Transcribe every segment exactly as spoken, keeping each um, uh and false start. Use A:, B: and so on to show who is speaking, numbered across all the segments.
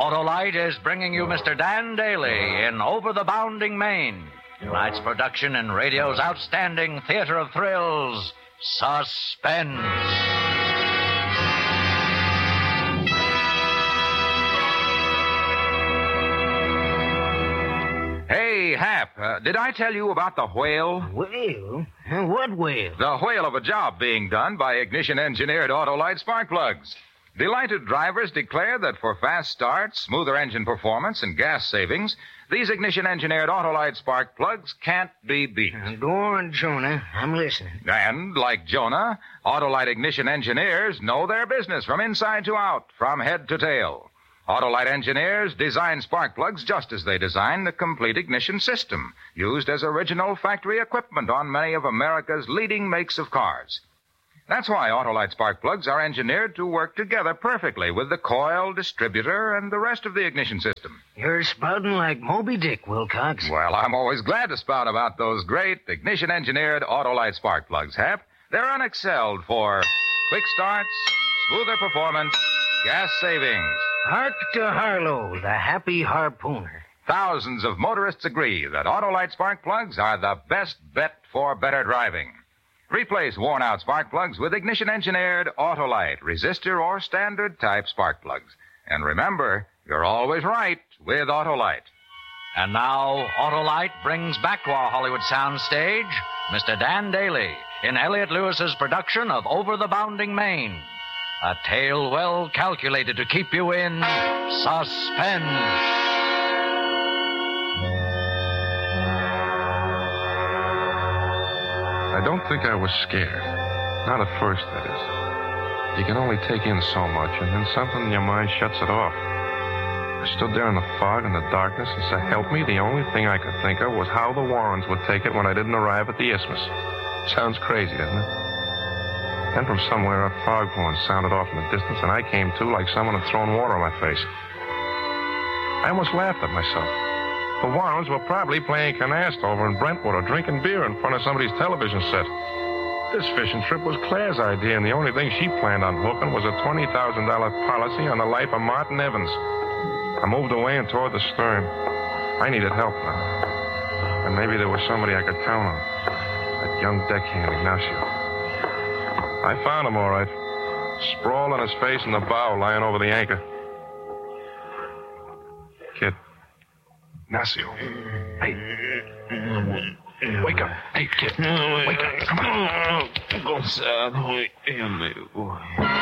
A: Autolite is bringing you Mister Dan Daly in Over the Bounding Main. Tonight's production in radio's outstanding theater of thrills, Suspense.
B: Hey, Hap, uh, did I tell you about the whale?
C: Whale? What whale?
B: The whale of a job being done by ignition-engineered Autolite spark plugs. Delighted drivers declare that for fast starts, smoother engine performance, and gas savings, these ignition-engineered Autolite spark plugs can't be beat.
C: Now, go on, Jonah. I'm listening.
B: And, like Jonah, Autolite ignition engineers know their business from inside to out, from head to tail. Autolite engineers design spark plugs just as they design the complete ignition system, used as original factory equipment on many of America's leading makes of cars. That's why Autolite spark plugs are engineered to work together perfectly with the coil, distributor, and the rest of the ignition system.
C: You're spouting like Moby Dick, Wilcox.
B: Well, I'm always glad to spout about those great ignition-engineered Autolite spark plugs, Hap. They're unexcelled for quick starts, smoother performance, gas savings.
C: Hark to Harlow, the happy harpooner.
B: Thousands of motorists agree that Autolite spark plugs are the best bet for better driving. Replace worn-out spark plugs with ignition-engineered Autolite, resistor, or standard-type spark plugs. And remember, you're always right with Autolite.
A: And now, Autolite brings back to our Hollywood soundstage Mister Dan Daly in Elliott Lewis's production of Over the Bounding Main. A tale well calculated to keep you in suspense.
D: I don't think I was scared. Not at first, that is. You can only take in so much, and then something in your mind shuts it off. I stood there in the fog and the darkness, and so help me, the only thing I could think of was how the Warrens would take it when I didn't arrive at the Isthmus. Sounds crazy, doesn't it? Then from somewhere, a foghorn sounded off in the distance, and I came to like someone had thrown water on my face. I almost laughed at myself. The Warrens were probably playing canasta over in Brentwood or drinking beer in front of somebody's television set. This fishing trip was Claire's idea, and the only thing she planned on hooking was a twenty thousand dollars policy on the life of Martin Evans. I moved away and toward the stern. I needed help now. And maybe there was somebody I could count on. That young deckhand, Ignacio. I found him, all right. Sprawled on his face in the bow, lying over the anchor. Kid. Ignacio. Hey. Wake up. Hey, kid. Wake up. Come on.
E: Gonzalo, amigo.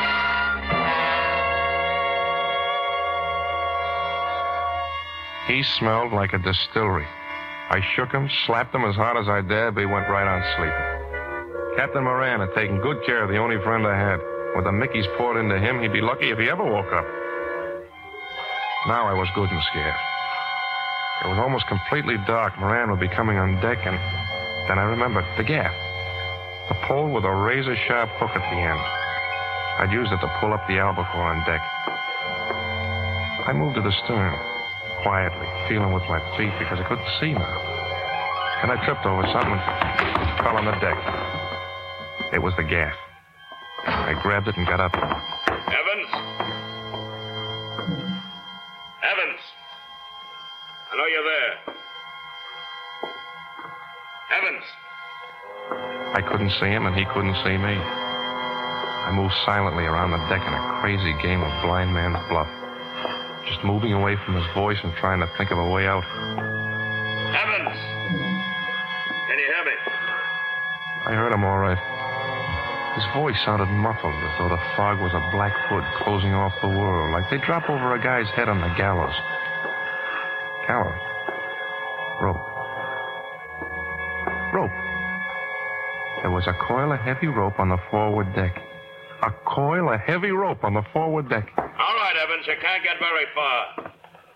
D: He smelled like a distillery. I shook him, slapped him as hard as I dared, but he went right on sleeping. Captain Moran had taken good care of the only friend I had. With the Mickeys poured into him, he'd be lucky if he ever woke up. Now I was good and scared. It was almost completely dark. Moran would be coming on deck, and then I remembered the gaff. The pole with a razor-sharp hook at the end. I'd used it to pull up the albacore on deck. I moved to the stern, quietly, feeling with my feet because I couldn't see now. And I tripped over something and fell on the deck. It was the gaff. I grabbed it and got up.
E: Evans? Evans? I know you're there. Evans?
D: I couldn't see him, and he couldn't see me. I moved silently around the deck in a crazy game of blind man's bluff. Just moving away from his voice and trying to think of a way out.
E: Evans! Can you hear me?
D: I heard him all right. His voice sounded muffled, as though the fog was a black hood closing off the world, like they drop over a guy's head on the gallows. Gallows. Rope. Rope. There was a coil of heavy rope on the forward deck. A coil of heavy rope on the forward deck.
E: All right, Evans, you can't get very far.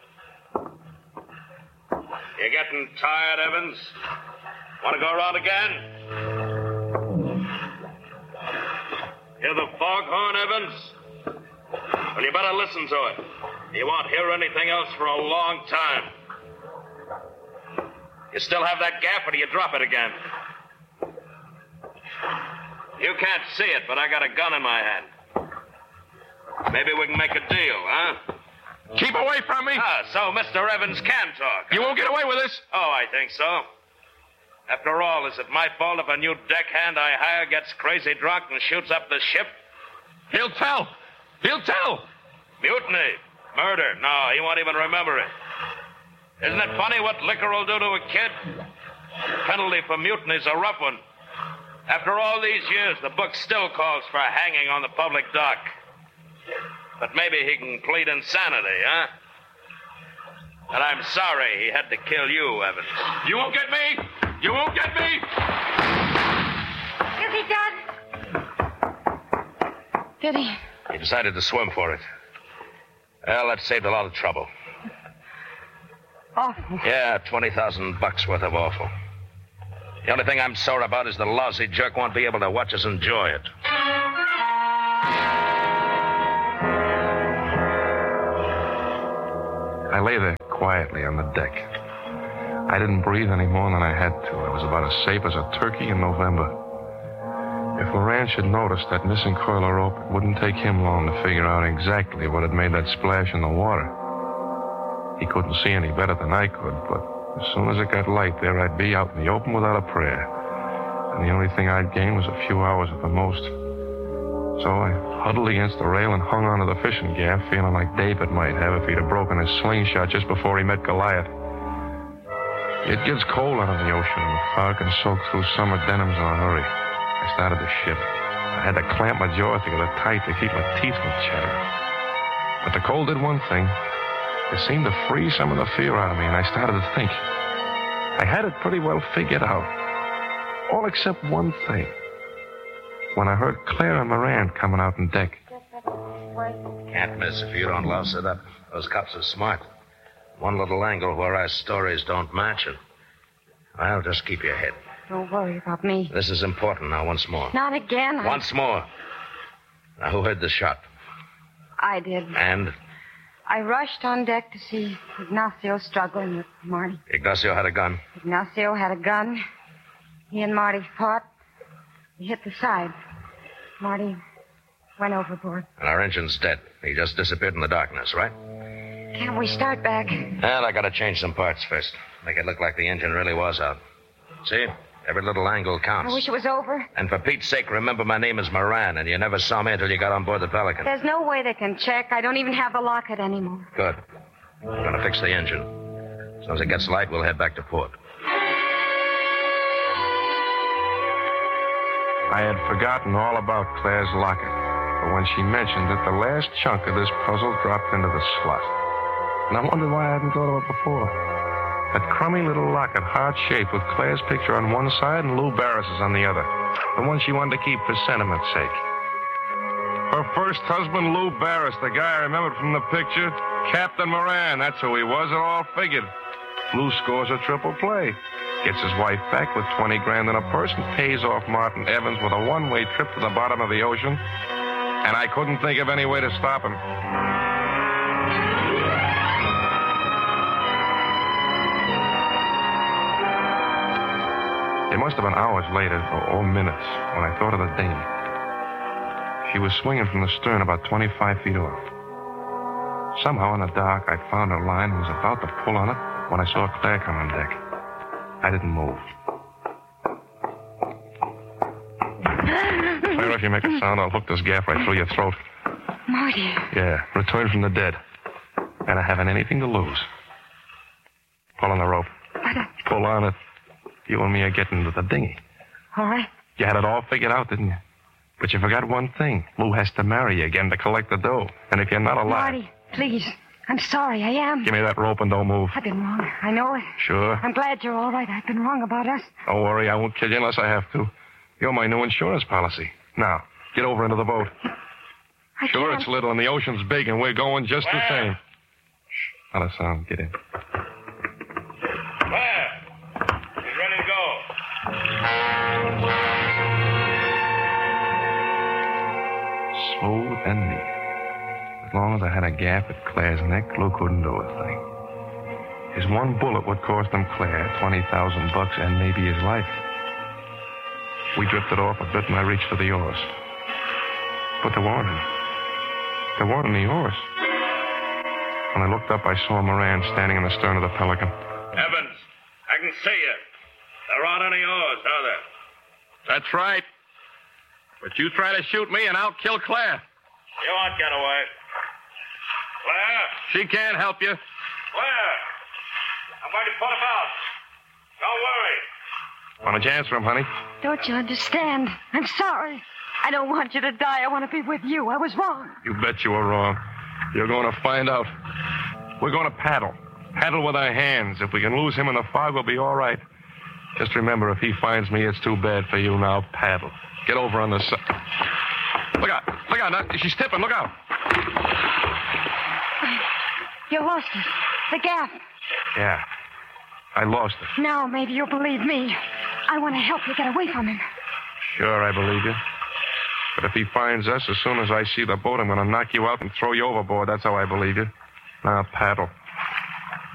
E: You getting tired, Evans? Want to go around again? Hear the foghorn, Evans? Well, you better listen to it. You won't hear anything else for a long time. You still have that gaff, or do you drop it again? You can't see it, but I got a gun in my hand. Maybe we can make a deal, huh?
D: Keep away from me.
E: Ah, so Mister Evans can talk.
D: You won't get away with this.
E: Oh, I think so. After all, is it my fault if a new deckhand I hire gets crazy drunk and shoots up the ship?
D: He'll tell. He'll tell.
E: Mutiny. Murder. No, he won't even remember it. Isn't it funny what liquor will do to a kid? Penalty for mutiny's a rough one. After all these years, the book still calls for hanging on the public dock. But maybe he can plead insanity, huh? And I'm sorry he had to kill you, Evans.
D: You won't get me. You won't get me.
F: Is he done? Did he?
E: He decided to swim for it. Well, that saved a lot of trouble.
F: Awful.
E: Yeah, twenty thousand bucks worth of awful. The only thing I'm sore about is the lousy jerk won't be able to watch us enjoy it.
D: I lay there quietly on the deck. I didn't breathe any more than I had to. I was about as safe as a turkey in November. If Moran should notice that missing coil of rope, it wouldn't take him long to figure out exactly what had made that splash in the water. He couldn't see any better than I could, but as soon as it got light there, I'd be out in the open without a prayer. And the only thing I'd gain was a few hours at the most. So I huddled against the rail and hung onto the fishing gaff, feeling like David might have if he'd have broken his slingshot just before he met Goliath. It gets cold out on the ocean, and the fog can soak through summer denims in a hurry. I started the ship. I had to clamp my jaws together tight to keep my teeth from chattering. But the cold did one thing. It seemed to freeze some of the fear out of me, and I started to think. I had it pretty well figured out. All except one thing. When I heard Claire and Moran coming out on deck.
E: Can't miss if you don't louse it up. Those cops are smart. One little angle where our stories don't match it. Well, just keep your head.
F: Don't worry about me.
E: This is important now, once more.
F: Not again. I...
E: Once more. Now, who heard the shot?
F: I did.
E: And?
F: I rushed on deck to see Ignacio struggling with Marty.
E: Ignacio had a gun.
F: Ignacio had a gun. He and Marty fought. He hit the side. Marty went overboard.
E: And our engine's dead. He just disappeared in the darkness, right?
F: Can't we start back?
E: Well, I gotta change some parts first. Make it look like the engine really was out. See? Every little angle counts.
F: I wish it was over.
E: And for Pete's sake, remember my name is Moran, and you never saw me until you got on board the Pelican.
F: There's no way they can check. I don't even have the locket anymore.
E: Good. We're gonna fix the engine. As soon as it gets light, we'll head back to port.
D: I had forgotten all about Claire's locket. But when she mentioned it, the last chunk of this puzzle dropped into the slot. And I wondered why I hadn't thought of it before. That crummy little locket, heart-shaped, with Claire's picture on one side and Lou Barris's on the other. The one she wanted to keep for sentiment's sake. Her first husband, Lou Barris, the guy I remembered from the picture, Captain Moran. That's who he was. It all figured. Lou scores a triple play. Gets his wife back with twenty grand in a purse and pays off Martin Evans with a one-way trip to the bottom of the ocean. And I couldn't think of any way to stop him. It must have been hours later, or, or minutes, when I thought of the dinghy. She was swinging from the stern about twenty-five feet off. Somehow in the dark, I found her line and was about to pull on it when I saw Claire come on deck. I didn't move. Claire, if you make a sound, I'll hook this gaff right through your throat.
F: Marty.
D: Yeah, return from the dead. And I haven't anything to lose. Pull on the rope.
F: But I...
D: Pull on it. You and me are getting to the dinghy.
F: All right.
D: You had it all figured out, didn't you? But you forgot one thing. Lou has to marry you again to collect the dough. And if you're not alive...
F: Marty, please. I'm sorry, I am.
D: Give me that rope and don't move.
F: I've been wrong. I know it.
D: Sure.
F: I'm glad you're all right. I've been wrong about us.
D: Don't worry, I won't kill you unless I have to. You're my new insurance policy. Now, get over into the boat.
F: I
D: Sure,
F: can't.
D: it's little and the ocean's big and we're going just the
E: Where?
D: same. Shh. Not a sound. Get in.
E: Where? He's ready to go.
D: Smooth and neat. As long as I had a gap at Claire's neck, Lou couldn't do a thing. His one bullet would cost him Claire twenty thousand bucks and maybe his life. We drifted off a bit and I reached for the oars. But there weren't any. There weren't any oars. When I looked up, I saw Moran standing in the stern of the Pelican.
E: Evans, I can see you. There aren't any oars, are there?
G: That's right. But you try to shoot me and I'll kill Claire.
E: You won't get away. Claire?
G: She can't help you.
E: Claire? I'm going to put him out. Don't worry.
D: Why don't you answer him, honey?
F: Don't you understand? I'm sorry. I don't want you to die. I want to be with you. I was wrong.
D: You bet you were wrong. You're going to find out. We're going to paddle. Paddle with our hands. If we can lose him in the fog, we'll be all right. Just remember, if he finds me, it's too bad for you. Now paddle. Get over on the side. Look out. Look out. Now, she's tipping. Look out.
F: You lost it. The gaff.
D: Yeah. I lost it.
F: Now maybe you'll believe me. I want to help you get away from him.
D: Sure, I believe you. But if he finds us, as soon as I see the boat, I'm going to knock you out and throw you overboard. That's how I believe you. Now, paddle.